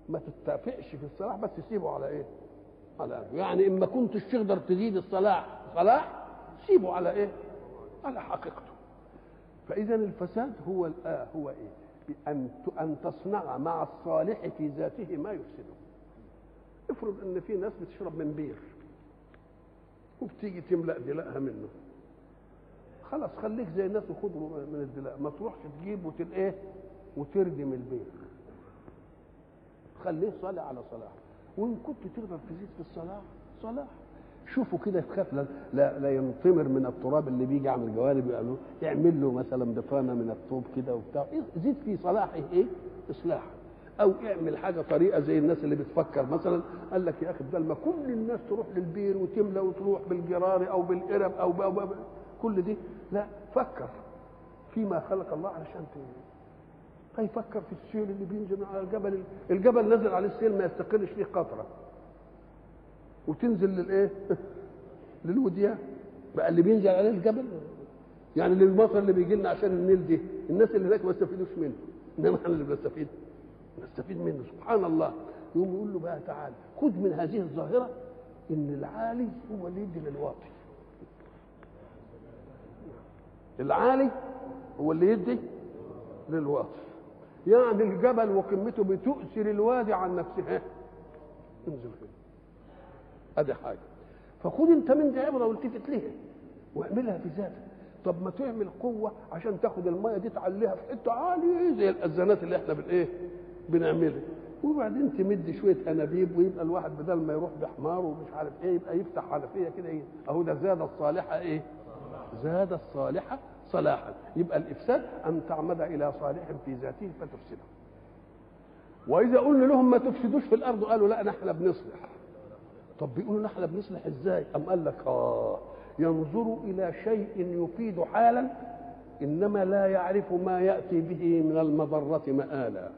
ما تتفقش في الصلاح، بس سيبه على ايه؟ على قلبه. يعني اما كنتش تقدر تزيد الصلاح صلاح، سيبه على ايه؟ على حقيقته. فاذا الفساد هو ايه؟ ان تصنع مع الصالح في ذاته ما يفسده. افرض ان في ناس بتشرب من بير وبتيجي تملأ دلقها منه، خلاص خليك زي الناس وخد من الدلاء، ما تروحش تجيب ايه وتردم البير. خليه صالح على صلاح. وان كنت تقدر تزيد في الصلاح صلاح، شوفوا كده يخاف لا ينطمر من التراب اللي بيجي على الجوانب، يقولوا يعمل له مثلا ضفانه من الطوب كده وبتاع، زيد في صلاحه ايه؟ اصلاح. او اعمل حاجه طريقه زي الناس اللي بتفكر مثلا، قال لك يا اخي بدل ما كل الناس تروح للبير وتملى وتروح بالجرار او بالقرب او كل دي، لا فكر فيما خلق الله علشان هيفكر في السيل اللي بينزل على الجبل نزل عليه السيل ما يستقرش فيه قطره، وتنزل للايه؟ للوديان بقى اللي بينزل عليه الجبل. يعني للمطر اللي بيجي لنا عشان النيل دي، الناس اللي هناك ما يستفيدوش منه، انما احنا اللي نستفيد منه. سبحان الله. يقوم يقول له بقى تعالى خذ من هذه الظاهره ان العالي هو اللي يدي للواطي. العالي هو اللي يدي للواطي. يعني الجبل وقمته بتؤثر الوادي عن نفسها. انزل كده، ادي حاجه. فخد انت من دي عبره والتفت ليها واعملها في ذاتك. طب ما تعمل قوه عشان تاخد الميه دي تعليها في حته عاليه زي الاذانات اللي احنا بنعملها، وبعدين تمد شويه انابيب ويبقى الواحد بدل ما يروح بحمار ومش عارف ايه يبقى يفتح حنفيه كده ايه، اهو ده زاد الصالحه ايه؟ زاد الصالحه صلاحا. يبقى الافساد ان تعمد الى صالح في ذاته فتفسده. واذا قلنا لهم ما تفسدوش في الارض قالوا لا نحن بنصلح. طب بيقولوا نحن بنصلح ازاي؟ ام قال لك ينظروا الى شيء يفيد حالا انما لا يعرف ما ياتي به من المضره مآلا.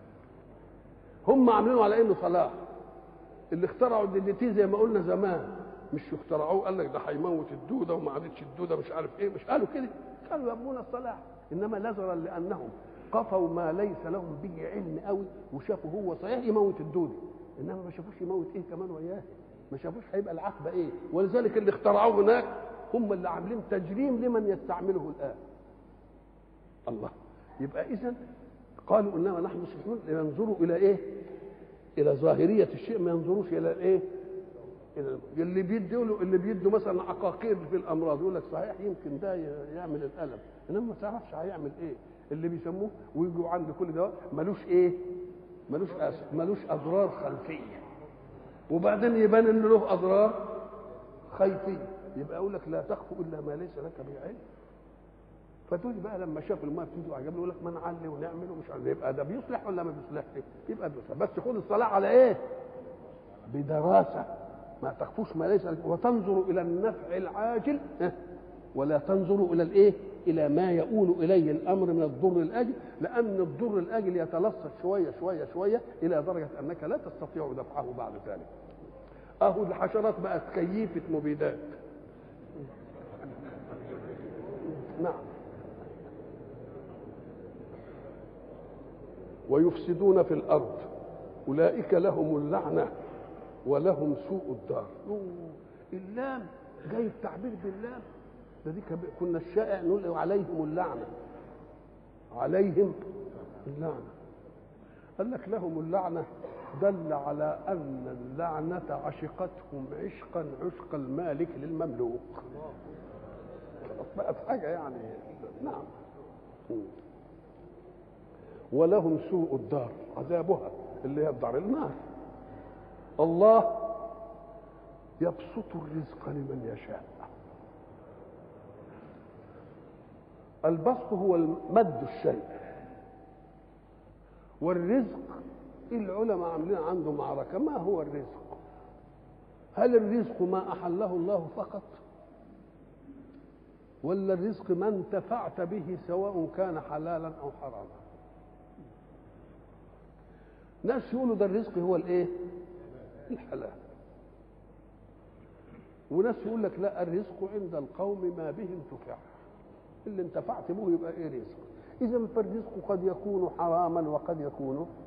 هم عاملينه على انه صلاح. اللي اخترعوا الدي زي ما قلنا زمان، مش اخترعوه قال لك ده هيموت الدوده وما عادتش الدوده مش عارف ايه، مش قالوا كده، قالوا يبغون الصلاح. انما نظرا لانهم قفوا ما ليس لهم به علم قوي وشافوا هو صحيح يموت الدوده، انما ما شافوش يموت ايه كمان وياه، ما شافوش هيبقى العقبه ايه. ولذلك اللي اخترعوه هناك هم اللي عاملين تجريم لمن يستعمله الان. الله. يبقى اذا قالوا انما نحن مصلحون ينظروا الى ايه؟ الى ظاهريه الشيء، ما ينظروش الى الايه؟ اللي بيدوا مثلا عقاقير في الامراض يقول لك صحيح يمكن ده يعمل الالم، انما ما تعرفش هيعمل ايه. اللي بيسموه ويجوا عند كل دواء ملوش ايه؟ ملوش اضرار خلفيه، وبعدين يبان ان له اضرار خلفيه. يبقى اقول لك لا تخف الا ما ليس لك به علم. فدول بقى لما شافوا الماء بتيجي وعجبني يقول لك ما نعلي ونعمل ومش عارف، يبقى ده بيصلح ولا ما بيصلحش؟ يبقى بيصلح. بس خد الصلاه على ايه؟ بدراسه، ما تخفوش ما ليس لك، وتنظر الى النفع العاجل ولا تنظر الى الايه؟ الى ما يؤول اليه الامر من الضر الاجل، لان الضر الاجل يتلصص شويه شويه شويه الى درجه انك لا تستطيع دفعه بعد ذلك. اهو الحشرات بقت كيفه مبيدات. نعم. ويفسدون في الارض اولئك لهم اللعنه ولهم سوء الدار. اللام جاي التعبير باللام ده، دي كنا الشائع نقول عليهم اللعنه، عليهم اللعنه. قال لك لهم اللعنه دل على ان اللعنه عشقتهم عشق المالك للمملوك. بقت حاجه يعني. نعم. ولهم سوء الدار عذابها اللي هي الدار النار. الله يبسط الرزق لمن يشاء. البسط هو مد الشيء، والرزق العلماء عاملين عنده معركة. ما هو الرزق؟ هل الرزق ما أحله الله فقط، ولا الرزق ما انتفعت به سواء كان حلالا أو حراما؟ ناس يقولوا ده الرزق هو الايه؟ الحلال. وناس يقول لك لا، الرزق عند القوم ما به انتفع، اللي انتفعت به يبقى ايه رزق. اذا فالرزق قد يكون حراما وقد يكون